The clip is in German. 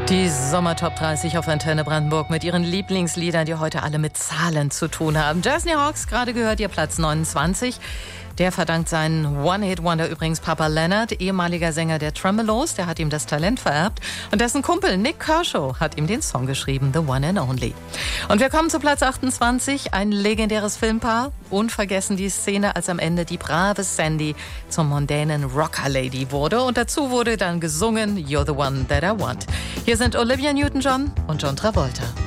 Die Sommertop 30 auf Antenne Brandenburg mit ihren Lieblingsliedern, die heute alle mit Zahlen zu tun haben. Disney Hawks, gerade gehört ihr Platz 29. Der verdankt seinen One-Hit-Wonder übrigens Papa Leonard, ehemaliger Sänger der Tremeloes, der hat ihm das Talent vererbt. Und dessen Kumpel Nick Kershaw hat ihm den Song geschrieben, The One and Only. Und wir kommen zu Platz 28, ein legendäres Filmpaar. Unvergessen die Szene, als am Ende die brave Sandy zur mondänen Rocker-Lady wurde. Und dazu wurde dann gesungen, You're the One that I want. Hier sind Olivia Newton-John und John Travolta.